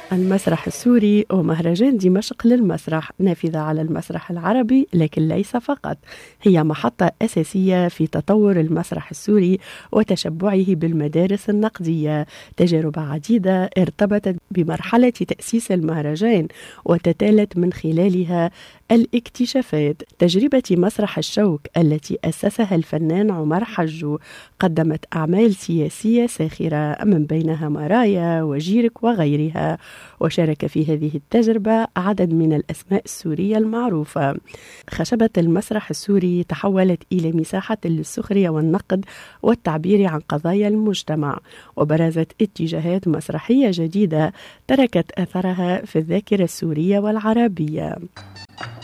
المسرح السوري ومهرجان دمشق للمسرح نافذة على المسرح العربي، لكن ليس فقط، هي محطة أساسية في تطور المسرح السوري وتشبعه بالمدارس النقدية. تجارب عديدة ارتبطت بمرحلة تأسيس المهرجان وتتالت من خلالها الاكتشافات. تجربة مسرح الشوك التي أسسها الفنان عمر حجو قدمت أعمال سياسية ساخرة من بينها مرايا وجيرك وغيرها، وشارك في هذه التجربة عدد من الأسماء السورية المعروفة. خشبة المسرح السوري تحولت إلى مساحة للسخرية والنقد والتعبير عن قضايا المجتمع، وبرزت اتجاهات مسرحية جديدة تركت أثرها في الذاكرة السورية والعربية.